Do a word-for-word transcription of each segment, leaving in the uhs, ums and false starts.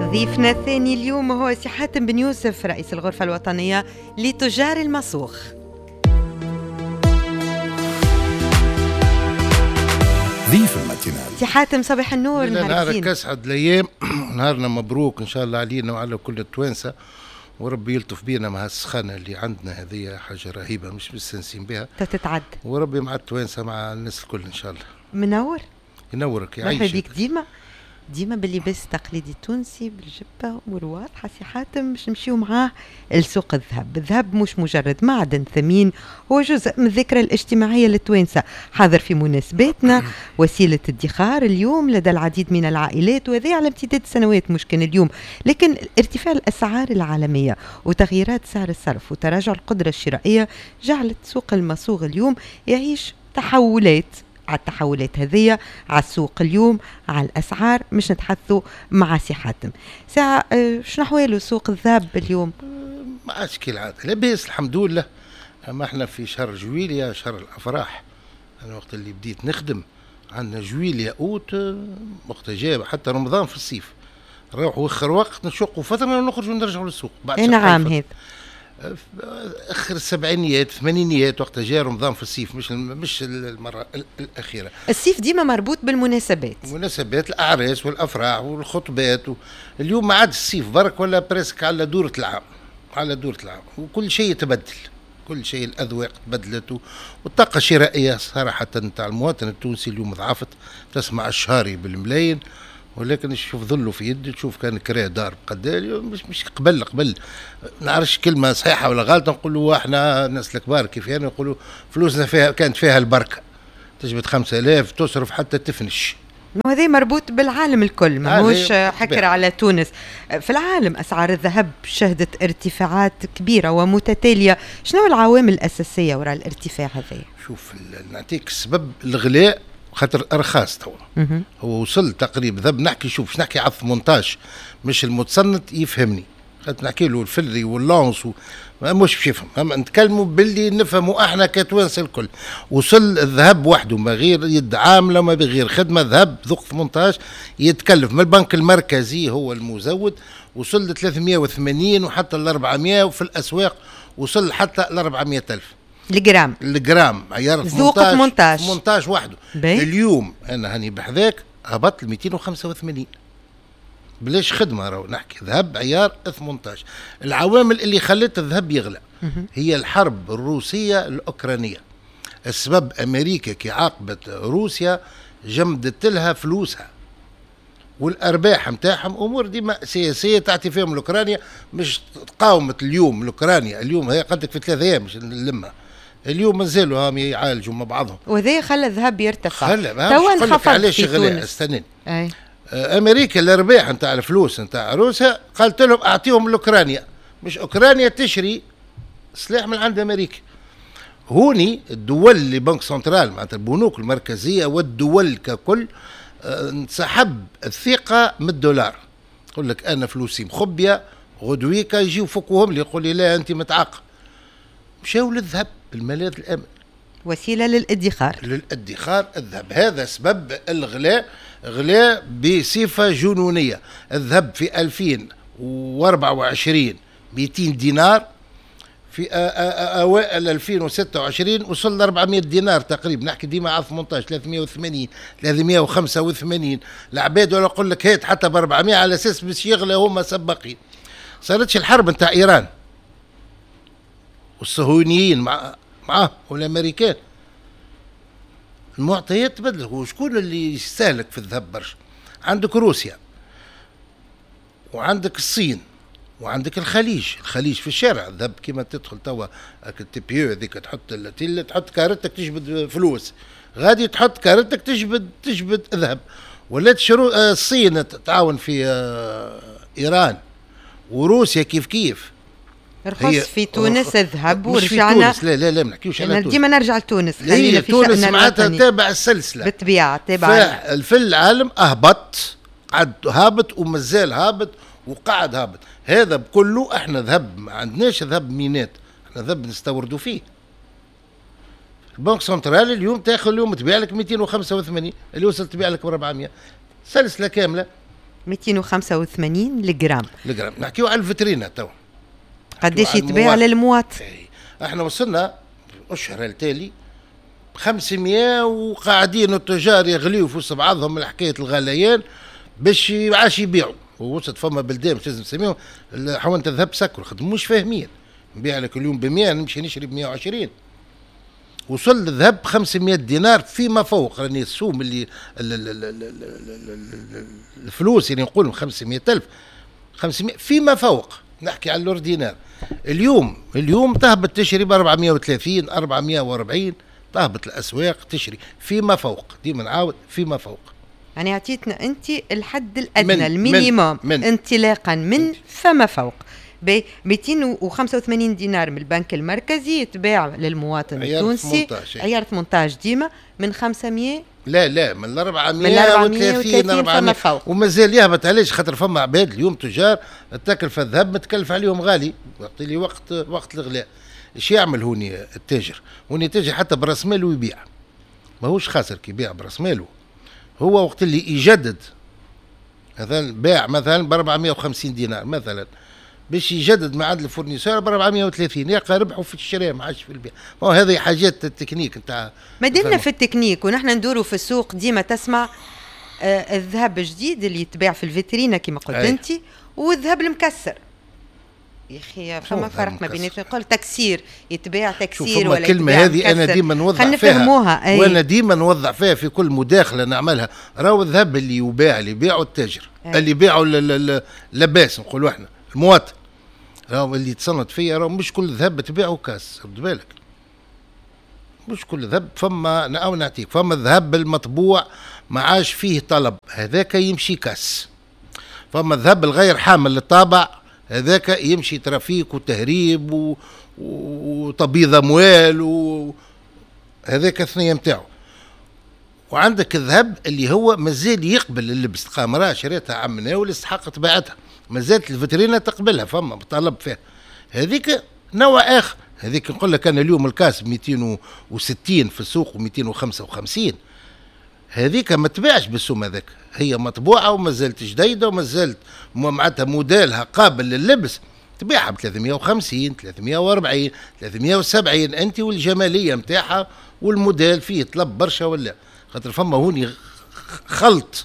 ضيفنا الثاني اليوم هو سي حاتم بن يوسف، رئيس الغرفة الوطنية لتجار المصوغ. ضيف الماتينال سي حاتم صباح النور. نهارك اسعد الايام، نهارنا مبروك ان شاء الله علينا وعلى كل التوانسه، وربي يلطف بينا مع السخانه اللي عندنا هذه، حاجه رهيبه مش مستنسين بها تتعد، وربي مع التوانسه مع الناس الكل ان شاء الله. منور ينورك يعيشك. مرحبا بك ديما ديما باللباس التقليدي التونسي بالجبه والواضحه. سي حاتم باش نمشيو معاه لسوق الذهب. الذهب مش مجرد معدن ثمين، هو جزء من الذكرى الاجتماعيه للتوانسه، حاضر في مناسباتنا، وسيله ادخار اليوم لدى العديد من العائلات، وهذا على امتداد سنوات مش كان اليوم. لكن ارتفاع الاسعار العالميه وتغييرات سعر الصرف وتراجع القدره الشرائيه جعلت سوق المصوغ اليوم يعيش تحولات. على التحولات هذه، على السوق اليوم، على الأسعار، مش نتحدثوا مع سي حاتم. ساعة اه شنو أحواله سوق الذهب اليوم؟ ما عادش كالعادة، لاباس الحمد لله. أما احنا في شهر جويليا، شهر الأفراح. أنا وقت اللي بديت نخدم عندنا جويليا أوت، وقت جاب حتى رمضان في الصيف، نروحوا آخر وقت نشقوا فترة ونخرجوا ونرجعوا للسوق. بعد نعم هذا اخر السبعينيات الثمانينيات وقت جاء رمضان في الصيف، مش مش المره الاخيره. الصيف ديما مربوط بالمناسبات، مناسبات الاعراس والافراح والخطبات و... اليوم ما عاد الصيف برك ولا بريسك على دورة العام، على دورة العام، وكل شيء يتبدل، كل شيء الاذواق تبدلت، و... والطاقه الشرائيه صراحه نتاع المواطن التونسي اليوم ضعفت. تسمع الشهري بالملايين، ولكن تشوف ظله في يدي، تشوف كان كرا دار بقدال، مش مش قبل قبل نعرفش كلمه صحيحه ولا غلطه، نقولوا احنا الناس الكبار كيف يعني نقولوا فلوسنا فيها كانت فيها البركه، تجبد خمسة آلاف تصرف حتى تفنش. وهذا مربوط بالعالم الكل، ماهوش حكر على تونس. في العالم أسعار الذهب شهدت ارتفاعات كبيرة ومتتالية. شنو العوامل الأساسية وراء الارتفاع هذا؟ شوف نعطيك السبب. الغلاء خاطر ارخاص توا، هو وصل تقريبا ذهب. نحكي شوف باش نحكي على الثمنطاش مش المتصنت يفهمني، خاطر نحكي له الفلري واللونس و... مش باش يفهم، اما نتكلموا باللي نفهموا احنا كتوانسه الكل. وصل الذهب وحده ما غير يد عامله، ما بغير خدمه، ذهب ذوق ثمنطاش يتكلف من البنك المركزي هو المزود، وصل ل ثلاثمية وثمانين وحتى ل أربعمية، وفي الاسواق وصل حتى ل أربعمية ألف الجرام. الجرام عيار ذوق ثمنطاش ثمنطاش وحده. اليوم انا هاني بحذاك هبط ل مئتين وخمسة وثمانين بلاش خدمه. راهو نحكي ذهب عيار ثمنطاش. العوامل اللي خلت الذهب يغلى هي الحرب الروسيه الاوكرانيه. السبب امريكا كي عاقبت روسيا جمدت لها فلوسها والارباح نتاعهم، امور ديما سياسيه تعطي فيهم الاوكرانيا. مش قاومت اليوم الاوكرانيا، اليوم هي قدك في ثلاثة ايام مش نلمها، اليوم مازالوا هم يعالجوا مع بعضهم. وهذا خلى الذهب يرتفع. خلى توا انخفض علاش غلاء. استنين أي. امريكا الارباح نتاع الفلوس نتاع روسيا قالت لهم اعطيهم لاوكرانيا، مش اوكرانيا تشري سلاح من عند امريكا. هوني الدول اللي بنك سنترال معناتها البنوك المركزيه والدول ككل انسحب الثقه من الدولار. يقول لك انا فلوسي مخبيه، غدويكا يجيو فكوهم لي يقول لي لا انت متعاقب. مشاو للذهب الملاذ الامن، وسيله للادخار. للادخار الذهب. هذا سبب الغلاء، غلاء بصفه جنونيه. الذهب في ألفين وأربعة وعشرين مئتين دينار، في اوائل ألفين وستة وعشرين وصل ل أربعمية دينار تقريبا. نحكي ديما على ثمنطاش ثلاثمية وثمانين ثلاثمية وخمسة وثمانين. العباد ولا يقول لك هات حتى ب أربعمية على اساس باش يغلى، هما سباقين. صارتش الحرب نتاع ايران والصهيونيين مع معاه والامريكان، المعطيات تبدلت. وشكون اللي يستهلك في الذهب برشا؟ عندك روسيا، وعندك الصين، وعندك الخليج. الخليج في الشارع الذهب كيما تدخل توا التبيو هذيك تحط التيل، تحط كارتك تجبد فلوس، غادي تحط كارتك تجبد تجبد ذهب. ولات شرو الصين تعاون في ايران، وروسيا كيف كيف. رخص في تونس الذهب ورجعنا. لا لا لا ما نحكيوش على تونس، ديما نرجع لتونس. خلينا في تونس معناتها تابع السلسله بالطبيعه، تابع في العالم. اهبط، قعد هابط ومازال هابط وقعد هابط. هذا بكله احنا ذهب ما عندناش ذهب مينات، احنا ذهب نستوردوا فيه. البنك سنترال اليوم تاخذ اليوم تبيع لك مئتين وخمسة وثمانين، اللي وصل تبيع لك ب أربعمية، سلسله كامله. مئتين وخمسة وثمانين الجرام. الجرام نحكيو على الفيترينا تو قداش يتباع للمواطن؟ احنا وصلنا الاشهر التالي خمسمائة وقاعدين التجار يغليوا في وسط بعضهم من حكايه الغليان باش عاش يبيعوا. ووصلت فما بلدان مش لازم نسميهم حوانت الذهب سكروا خدموش فاهمين نبيع لك اليوم ب مئة نمشي نشري ب مئة وعشرين. وصل الذهب خمسمائة دينار فيما فوق راني السوم اللي الفلوس اللي نقول خمسمائة ألف خمسمائة فيما فوق نحكي على الاوردينار. اليوم اليوم تهبط تشري ب أربعمائة وثلاثين أربعمائة وأربعين تهبط الاسواق تشري فيما فوق. ديما نعاود فيما فوق. يعني عطيتنا انت الحد الادنى من المينيموم من من انطلاقا من فما فوق ب مئتين وخمسة وثمانين دينار من البنك المركزي يتباع للمواطن التونسي عيار ثمانية عشر ديما من خمسمائة لا لا من أربعمائة وثلاثين أربعمائة فوق ومازال يهبط. علاش؟ خاطر فما عباد اليوم تجار التكلفه الذهب متكلف عليهم غالي وقت اللي وقت وقت الغلاء. ايش يعمل هوني التاجر؟ هوني التاجر حتى براس ماله يبيع ماهوش خاسر كي يبيع براس ماله. هو وقت اللي يجدد مثلا باع مثلا ب أربعمائة وخمسين دينار مثلا باش يجدد مع عند الفورنيسور ب أربعمائة وثلاثين يلقى ربحوا في الشراء ما عادش في البيع. ما هذه حاجات التكنيك نتاع ما دمنا في التكنيك ونحن ندوروا في السوق ديما تسمع آه الذهب الجديد اللي يتباع في الفيترينا كما قلت انت والذهب المكسر. يا اخي فما فرق ما بين يقول تكسير يتباع تكسير ولا الكلمه هذه انا ديما نوضح فيها وانا ديما نوضح فيها في كل مداخله نعملها. راهو الذهب اللي يباع اللي يبيعوا التاجر أي. اللي يبيعوا اللباس نقولوا احنا المواطن راهو اللي تصنت فيا راهو مش كل ذهب تبيعه كاس. رد بالك مش كل ذهب فما او نعطيك فما الذهب المطبوع ما عاش فيه طلب هذاك يمشي كاس. فما الذهب الغير حامل للطابع هذاك يمشي ترافيك وتهريب و... وتبييض اموال وهذاك الثنيه نتاعو. وعندك الذهب اللي هو مازال يقبل اللبس قامرة شريتها عمنا والاستحق تباعتها مازالت الفيترينا تقبلها فما بطلب فيها. هذيك نوع اخر. هذيك نقول لك انا اليوم الكاس ب مئتين وستين في السوق و مئتين وخمسة وخمسين هذيك ما تباعش بالسوم هذاك هي مطبوعه ومازالت جديده ومازالت معناتها موديلها قابل لللبس تبيعها ب ثلاثمائة وخمسين ثلاثمائة وأربعين ثلاثمائة وسبعين انت والجماليه نتاعها والموديل فيه طلب برشا ولا خاطر فما هوني خلط.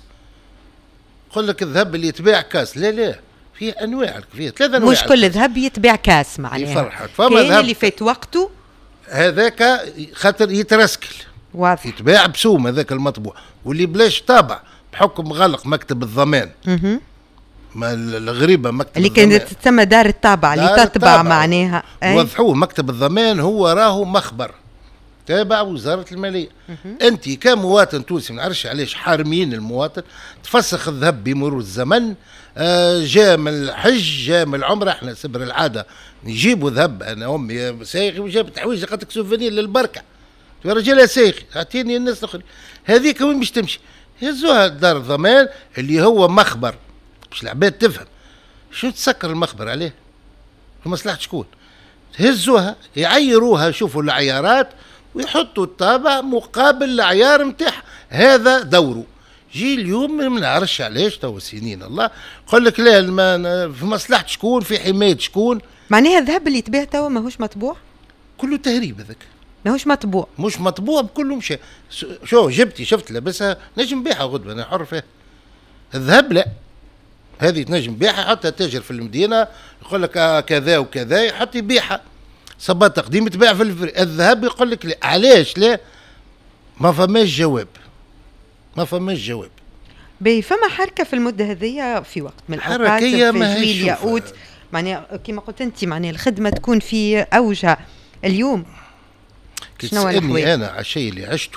يقول لك الذهب اللي يتباع كاس لا لا فيه انواع فيه ثلاثه انواع مش كل ذهب يتباع كاس معناها كاين اللي فات وقته هذاك خاطر يترسكل واضح يتباع بسوم هذاك المطبوع واللي بلاش طابع بحكم غلق مكتب الضمان. اها ما الغريبه مكتب اللي كانت تسمى دار الطابع اللي تطبع معناها وضحوه مكتب الضمان هو راهو مخبر تابع وزاره الماليه. انت كمواطن تونسي ما نعرفش علاش حارمين المواطن تفسخ الذهب بمرور الزمن. آه جاء من الحج جاء من العمره احنا سبر العاده نجيبوا ذهب انا امي سايقي وجابت حوايج لقيتك سوفينير للبركه يا رجال يا سايقي اعطيني الناس الاخرين هذيك وين باش تمشي؟ هزوها دار الضمان اللي هو مخبر باش العباد تفهم شو تسكر المخبر عليه في مصلحه شكون؟ هزوها يعيروها يشوفوا العيارات ويحطوا الطابع مقابل العيار نتاعها هذا دوره. جي اليوم ما نعرفش علاش تو سنين الله يقول لك لا في مصلحه شكون في حمايه شكون. معناها الذهب اللي يتباع توا ماهوش مطبوع كله تهريب هذاك ماهوش مطبوع مش مطبوع بكله مشى. شو جبتي شفت لابسها نجم بيعها غدوه انا حر فيها. الذهب لا هذه تنجم بيعها حتى تاجر في المدينه يقول لك آه كذا وكذا يحط يبيعها صبات تقديم تباع في الفري. الذهب يقول لك لا علاش لا ما فماش جواب ما فماش جواب. باهي فما حركه في المده هذيا في وقت من الاوقات في جويل ياقوت معناها كما قلت انت معناها الخدمه تكون في اوجها اليوم. كي تسالني انا على الشيء اللي عشته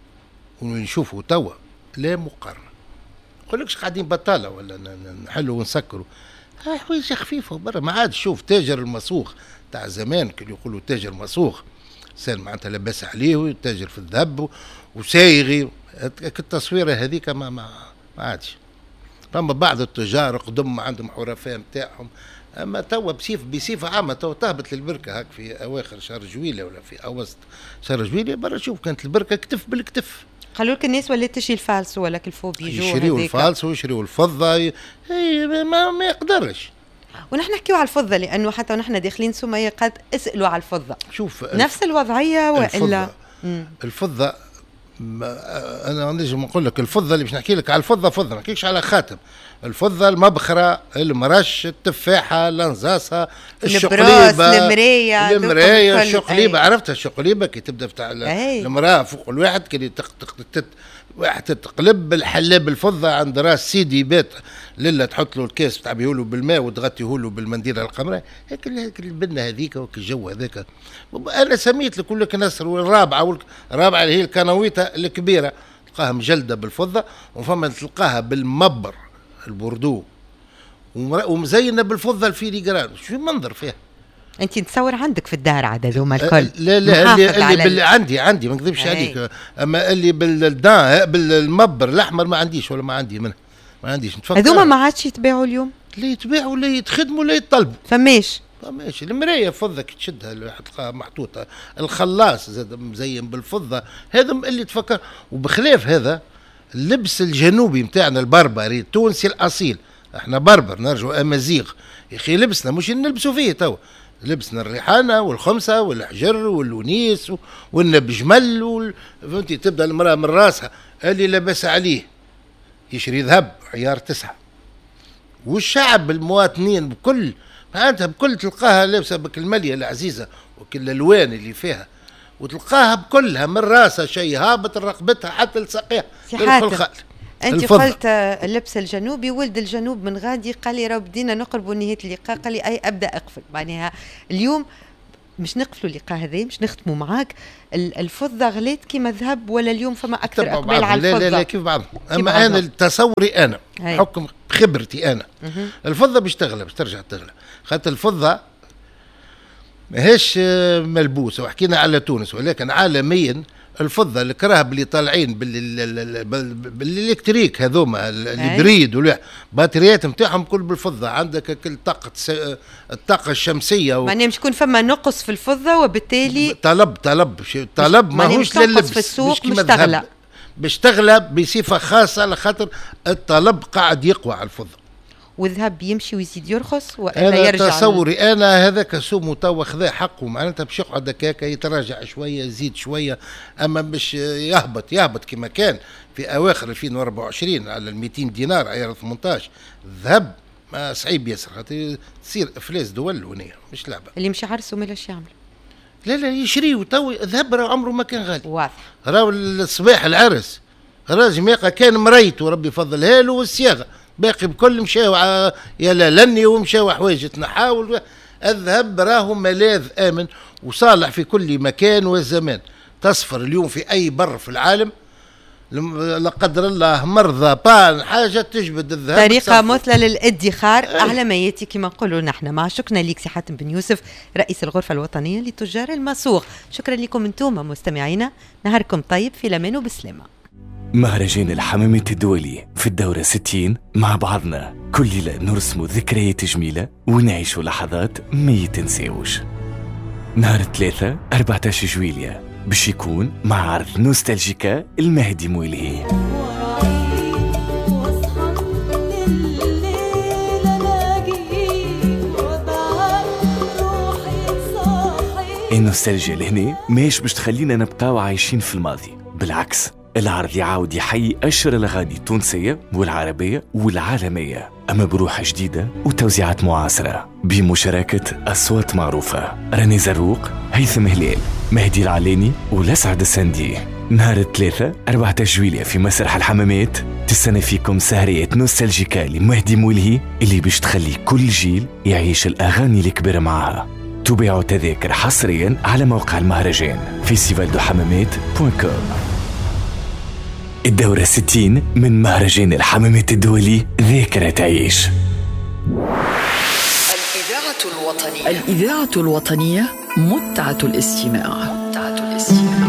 ونشوفه توا لا مقارنه. نقول لكش قاعدين بطاله ولا نحلوا ونسكروا حوايج خفيفه برا ما عاد شوف تاجر المصوغ تاع زمان كانوا يقولوا تاجر مصوغ سال معناتها لاباس عليه وتاجر في الذهب وسايغي التصويره هذيك ما ما ما عادش. فما بعض التجار قدم عندهم حرفاء نتاعهم اما توا بصيف بصفه عامه توا تهبط للبركه هاك في اواخر شهر جويله ولا في اوسط شهر جويله برا شوف كانت البركه كتف بالكتف قالوا لك الناس ولات تشري الفالسو ولا الفو بيجو يشريوا الفالسو ويشريوا الفضه ي... هي ما, ما يقدرش. ونحن نحكيو على الفضه لانه حتى ونحن داخلين سمية قد اسالوا على الفضه. شوف نفس الوضعيه والا الفضه, الفضة انا نجم نقول لك الفضه اللي باش نحكي لك على الفضه فضه ما نحكيش على خاتم. الفضه المبخره المرش التفاحه الانزاسه الشقليبه المرايه المرايه الشقليبه عرفتها الشقليبه كي تبدا بتاع المراه فوق الواحد كي تق واحد تقلب الحلاب الفضه عند راس سيدي بيت لله تحط له الكاس تاع بيقولوا بالماء وتغطيه له بالمنديله القمراء هيك هيك البنه هذيك وك الجو هذاك. انا سميت لك لك نسر والرابعه الرابعه اللي هي الكنويته الكبيره تلقاها مجلده بالفضه وفما تلقاها بالمبر البوردو ومزينه بالفضه الفيليغران. شو منظر فيها انت نتصور عندك في الدار عاد هذوما الكل؟ لا لا اللي, اللي بال... عندي عندي ما نكذبش عليك. اما اللي بالدان بالمبر الاحمر ما عنديش ولا ما عندي منه ما عنديش. نتفكر هذوما ما عادش يتباعوا اليوم؟ لا يتباعوا لا يتخدموا لا يتطلبوا. فماش فماشي المرايه فضه كي تشدها تلقاها محطوطه. الخلاص زاد مزين بالفضه هذا اللي تفكر. وبخلاف هذا اللبس الجنوبي نتاعنا البربري التونسي الاصيل احنا بربر نرجعوا امازيغ يا اخي لبسنا مش نلبسوا فيه تو لبسنا الريحانه والخمسه والحجر والونيس والنبجمل وال... فهمتي تبدا المراه من راسها اللي لبس عليه يشري ذهب عيار تسعه والشعب المواطنين بكل معناتها بكل تلقاها لابسه بك الماليه العزيزه وكل الالوان اللي فيها وتلقاها بكلها من راسها شيء هابط رقبتها حتى لساقيها. انت قلت اللبس الجنوبي ولد الجنوب من غادي قال لي راه بدينا نقربوا نهايه اللقاء قال لي اي ابدا اقفل معناها اليوم مش نقفلوا اللقاء هذا مش نختموا معاك. الفضه غليت كيما ذهب ولا اليوم فما اكثر اقبال على الفضه؟ لا لا لا كيف بعض. اما انا تصوري انا هي. حكم خبرتي انا مه. الفضه باش تغلى باش ترجع تغلى خاطر الفضه ماهيش ملبوسه وحكينا على تونس ولكن عالميا الفضه الكراهب اللي طالعين بالالكتريك هذوما البريد ولا باتريات نتاعهم كل بالفضه. عندك كل طاقه الطاقه الشمسيه و... معناها مش يكون فما نقص في الفضه وبالتالي طلب طلب طلب ماهوش لللبس في السوق مش تغلى باش تغلى بصفه خاصه على خاطر الطلب قاعد يقوى على الفضه والذهب يمشي ويزيد يرخص ولا يرجع؟ انا تصوري انا هذاك سومو تو خذا حقه معناتها باش يقعد هكاك يتراجع شويه يزيد شويه اما باش يهبط يهبط كما كان في اواخر ألفين وأربعة وعشرين على مئتين دينار عيار ثمنطاش. الذهب ما صعيب ياسر خاطر تصير افلاس دول ونيه مش لعبه. اللي مش عرسه مالاش يعمل؟ لا لا يشريه تو الذهب راه عمره ما كان غالي واضح. راهو الصباح العرس الراجل يقع كان مريته وربي يفضلها له والصياغه باقي بكل مشاو يا لني ومشاو حوايج نحاول. الذهب راهو ملاذ امن وصالح في كل مكان وزمان. تصفر اليوم في اي بر في العالم لا قدر الله مرضى بان حاجه تجبد الذهب طريقه مثلى للادخار اعلى ما ياتي كما نقولوا نحن. مع شكرا لك سي حاتم بن يوسف رئيس الغرفه الوطنيه لتجار المسوق. شكرا لكم انتم مستمعينا نهاركم طيب في الامان وبسلامه. مهرجان الحمامات الدولي في الدورة ستين مع بعضنا كل ليلة نرسموا ذكريات جميلة ونعيشوا لحظات ما يتنسيوش. نهار الثلاثة أربعة عشر جويلية باش يكون مع عرض نوستالجيكا المهدي مويلهي. النوستالجيا لهنا ماهيش باش تخلينا نبقاو عايشين في الماضي، بالعكس العرض يعاود يحيي أشهر الأغاني التونسية والعربية والعالمية أما بروحة جديدة وتوزيعات معاصرة بمشاركة أصوات معروفة: راني زروق، هيثم هلال، مهدي العلاني ولسعد السندي. نهار الثلاثة أربعة عشر جويلية في مسرح الحمامات تستنى فيكم سهرية نوستالجيكا لمهدي مويلهي اللي باش تخلي كل جيل يعيش الأغاني الكبيرة معها. تباعوا تذاكر حصريا على موقع المهرجان فيستيفال دو حمامات دوت كوم. الدورة ستين من مهرجان الحمامات الدولي ذاكرة تعيش. الإذاعة الوطنية الإذاعة الوطنية متعة الاستماع متعة الاستماع.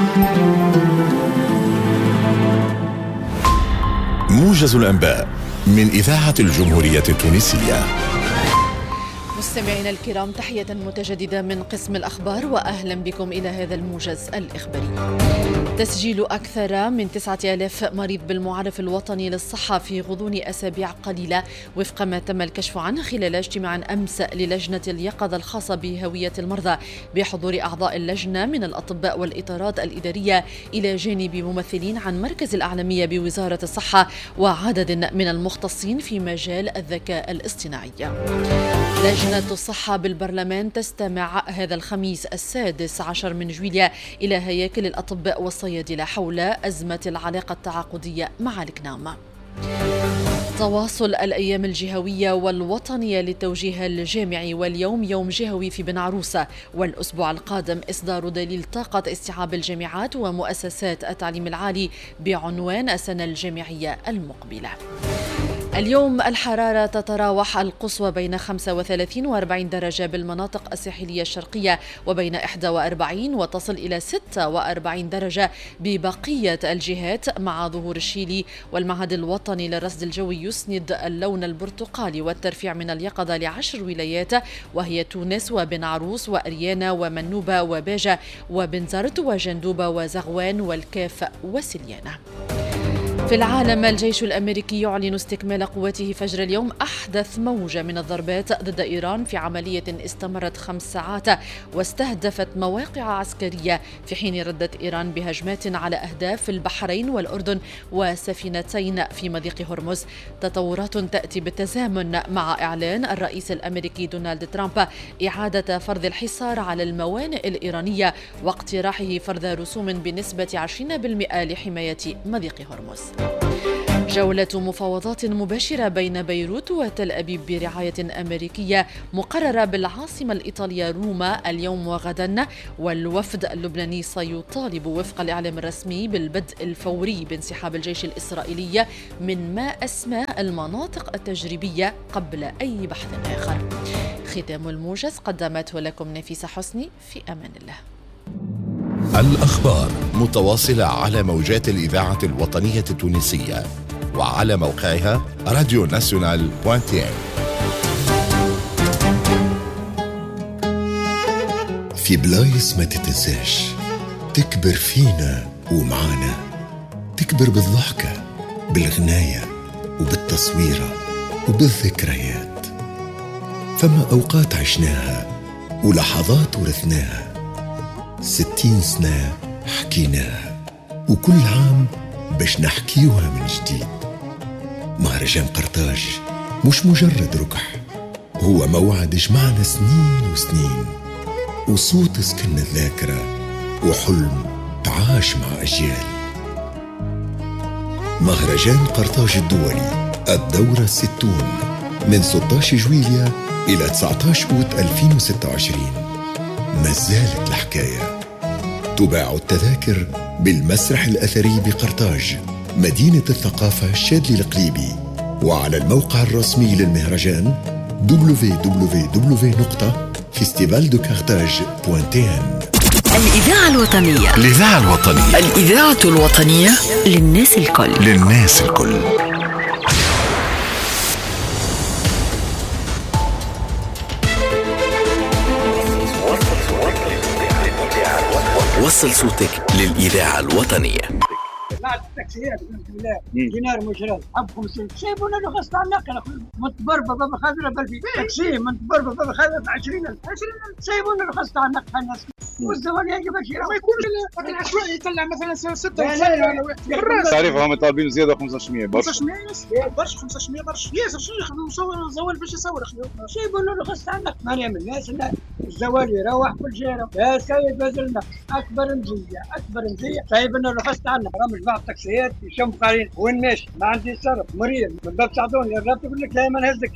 موجز الأنباء من إذاعة الجمهورية التونسية. مستمعينا الكرام، تحية متجددة من قسم الأخبار وأهلا بكم إلى هذا الموجز الإخباري. تسجيل أكثر من تسعة آلاف مريض بالمعرف الوطني للصحة في غضون أسابيع قليلة وفق ما تم الكشف عنه خلال اجتماع أمس للجنة اليقظة الخاصة بهوية المرضى بحضور أعضاء اللجنة من الأطباء والإطارات الإدارية إلى جانب ممثلين عن مركز الأعلامية بوزارة الصحة وعدد من المختصين في مجال الذكاء الاصطناعي. لجنة الصحة بالبرلمان تستمع هذا الخميس السادس عشر من جويليا إلى هياكل الأطباء والصيادلة حول أزمة العلاقة التعاقدية مع الكنام. تواصل الأيام الجهوية والوطنية للتوجيه الجامعي، واليوم يوم جهوي في بن عروسة، والأسبوع القادم إصدار دليل طاقة استيعاب الجامعات ومؤسسات التعليم العالي بعنوان السنة الجامعية المقبلة. اليوم الحرارة تتراوح القصوى بين خمسة وثلاثين وأربعين درجة بالمناطق الساحلية الشرقية وبين إحدى وأربعين وتصل إلى ستة وأربعين درجة ببقية الجهات، مع ظهور الشيلي. والمعهد الوطني للرصد الجوي يسند اللون البرتقالي والترفيع من اليقظة لعشر ولايات وهي تونس وبن عروس وأريانا ومنوبة وباجة وبنزرت وجندوبة وزغوان والكاف وسليانة. في العالم، الجيش الأمريكي يعلن استكمال قوته فجر اليوم أحدث موجة من الضربات ضد إيران في عملية استمرت خمس ساعات واستهدفت مواقع عسكرية، في حين ردت إيران بهجمات على أهداف في البحرين والأردن وسفينتين في مضيق هرمز. تطورات تأتي بالتزامن مع إعلان الرئيس الأمريكي دونالد ترامب إعادة فرض الحصار على الموانئ الإيرانية واقتراحه فرض رسوم بنسبة عشرين بالمئة لحماية مضيق هرمز. جولة مفاوضات مباشرة بين بيروت وتل أبيب برعاية أمريكية مقررة بالعاصمة الإيطالية روما اليوم وغدا، والوفد اللبناني سيطالب وفق الإعلام الرسمي بالبدء الفوري بانسحاب الجيش الإسرائيلي من ما أسمى المناطق التجريبية قبل أي بحث آخر. ختام الموجز قدمته لكم نفيسة حسني، في أمان الله. الأخبار متواصلة على موجات الإذاعة الوطنية التونسية وعلى موقعها راديو ناسيونال دوت تي. في بلايص ما تتنساش تكبر فينا ومعانا، تكبر بالضحكة بالغناية وبالتصويرة وبالذكريات. فما أوقات عشناها ولحظات ورثناها، ستين سنة حكيناها، وكل عام باش نحكيوها من جديد. مهرجان قرطاج مش مجرد ركح، هو موعد جمعنا سنين وسنين، وصوت سكن الذاكرة وحلم تعاش مع أجيال. مهرجان قرطاج الدولي الدورة الستون من ستة عشر جويليا إلى تسعة عشر أوت ألفين وستة وعشرين. ما زالت الحكاية. تباع التذاكر بالمسرح الأثري بقرطاج مدينة الثقافة الشاذلي القليبي، وعلى الموقع الرسمي للمهرجان دبليو دبليو دبليو دوت فيستيفال دو كارتاج دوت تي ان. الإذاعة الوطنية، الإذاعة الوطنية، الإذاعة الوطنية للناس الكل، للناس الكل. وصل صوتك للإذاعة الوطنية. بعد التاكسيات الحمد لله دينار مجرد حب خمسين سيبونا له غصب عنك يا اخوي، متبربه بابا خاذنا بلفي تاكسي متبربه بابا خاذنا ب عشرين ألف سيبونا له غصب عنك الناس والزوال يجب شيء ما يكون العشوائي يطلع مثلا ستة ولا واحد. تعريفهم طالبين زياده خمسمية برشا خمسمية برشا خمسمية برشا ياسر. شنو يخدم مصور زوال باش يصور اخويا سيبونا له غصب عنك. ماني من الناس الزوال يروح كل جيره يا سيد بازلنا اكبر مزيه اكبر مزيه سايبنا له غصب عنك. رامج بعض التاكسيات يشم قارين وين ماشي ما عندي صرف مريض من باب ساعدوني الرابط يقول لك لا ما نهزك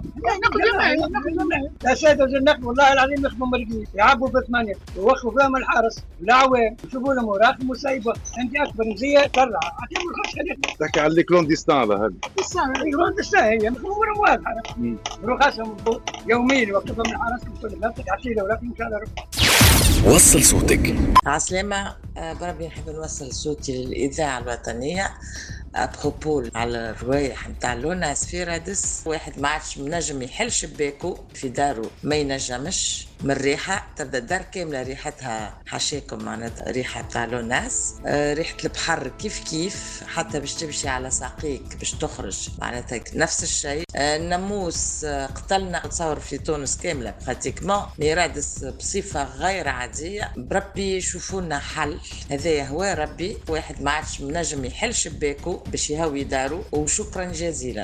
يا سيد النقل والله العظيم يخدموا مريضين يعبوا بثمانيه يوخوا فيهم الحارس العوام يشوفوا لهم وراقهم وسايبه. عندي اكبر مزيه ترى اعطيهم الخمس خليك تحكي على الكلون ديستان هذا ديستان الكلون ديستان هي امور واضحه رخصهم يوميا يوقفهم من الحارس كل ما تعطيه ولكن ان شاء الله. وصل صوتك. عسلامة، بربي نحب نوصل صوتي للإذاعة الوطنية ابروبول على الروايح نتاع لوناس في رادس. واحد ما عادش منجم يحل شباكه في داره، ما ينجمش من الريحة، تبدأ الدار كاملة ريحتها حاشاكم معناتها ريحة تاع لوناس. آه ريحة البحر كيف كيف، حتى باش تمشي على ساقيك باش تخرج معناتها نفس الشيء. آه الناموس آه قتلنا تصور في تونس كاملة براتيكمون، ميرادس بصفة غير عادية. بربي يشوفونا حل، هذا هو ربي. واحد ما عادش منجم يحل شباكه باش يهوي داره. وشكرا جزيلا.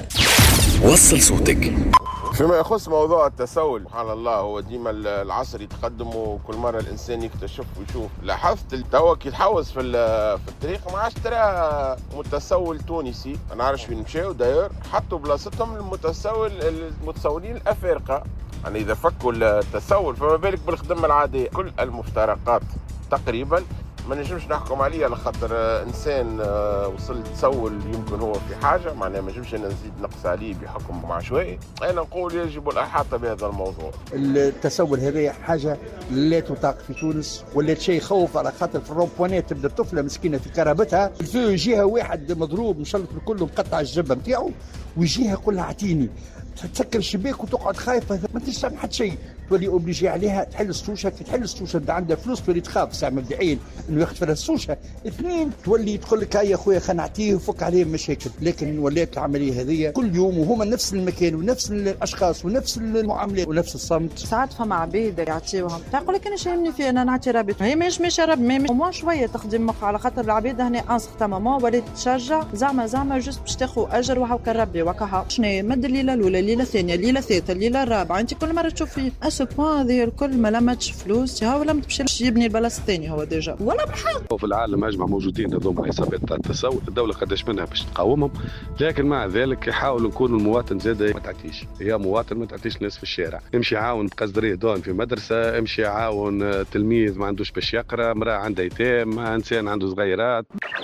وصل صوتك. فيما يخص موضوع التسول، سبحان الله، هو ديما العصر يتقدم وكل مرة الإنسان يكتشف ويشوف. لاحظت توك يتحوز في في التاريخ ما عادش ترى متسول تونسي، ما نعرفش وين مشاو داير، حطوا بلاصتهم المتسول المتسولين الأفارقة. يعني إذا فكوا التسول فما بالك بالخدمة العادية. كل المفترقات تقريبا ما نجمش نحكم عليه على خاطر انسان وصل تسول، يمكن هو في حاجه معناها ما نجمش انا نزيد نقص عليه بحكم عشوائي. انا نقول يجب الاحاطه بهذا الموضوع. التسول هذه حاجه لا تطاق في تونس، ولات شيء خوف على خاطر في الروبوانات تبدا الطفله مسكينه في كرامتها، الفو يجيها واحد مضروب مشلط الكل مقطع الجبه نتاعو ويجيها يقول لها اعطيني، تسكر الشباك وتقعد خايفه ما تسمع حتى شيء، تولي اوبليجي عليها تحل السوشه. كي تحل السوشه انت عندها فلوس تولي تخاف ساعه مبدئيا انه ياخذ فيها السوشه. اثنين تولي تقول لك هيا خويا خلينا نعطيه وفك عليه مشاكل. لكن ولات العمليه هذه كل يوم وهما نفس المكان ونفس الاشخاص ونفس المعاملات ونفس الصمت. ساعات فما عبيد يعطيوهم تقول لك انا شايمني في انا نعطي رابط، هي ماهيش ماشي راب مو شويه تخدم مخ على خاطر العبيد هنا ان سيغتان مومون ولات تشجع زعما زعما جوست باش تاخذ اجر وهاكا ربي وكها. شنو مد الليله الاولى الليله الثانيه الليله الثالثه الليله الرابعه، انت كل مره تشوفي اسبوان هذه الكل ما لمتش فلوس ها ولا تمشي يبني البلاصه الثانيه هو ديجا ولا بالحق. في العالم اجمع موجودين هذوما الحسابات تاع التسول، الدوله قداش منها باش تقاومهم، لكن مع ذلك يحاولوا نكونوا المواطن زاد ما تعطيش، يا مواطن ما تعطيش ناس في الشارع. امشي عاون بقصدريه دون في مدرسه، امشي عاون تلميذ ما عندوش باش يقرا، امراه عندها ايتام، انسان عنده صغيرات.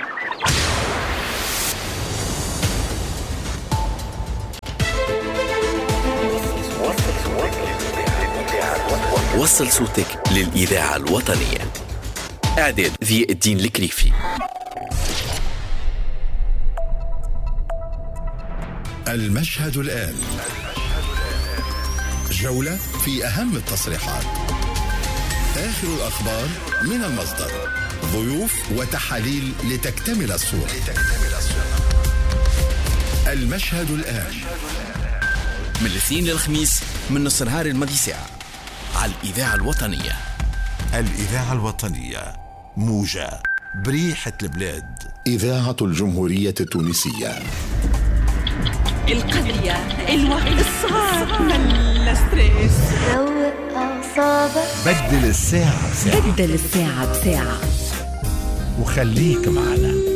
وصل صوتك للإذاعة الوطنية. إعداد ضياء الدين الكريفي. المشهد الآن جولة في أهم التصريحات، آخر الأخبار من المصدر، ضيوف وتحاليل لتكتمل الصورة. المشهد الآن من الاثنين للخميس من نص نهار الماضي ساعة على الإذاعة الوطنية. الإذاعة الوطنية، موجة بريحة البلاد. إذاعة الجمهورية التونسية. القضية الوقت الصعب من ستريس. روق أعصابك، بدل الساعة بساعة، بدل الساعة بساعة وخليك معنا.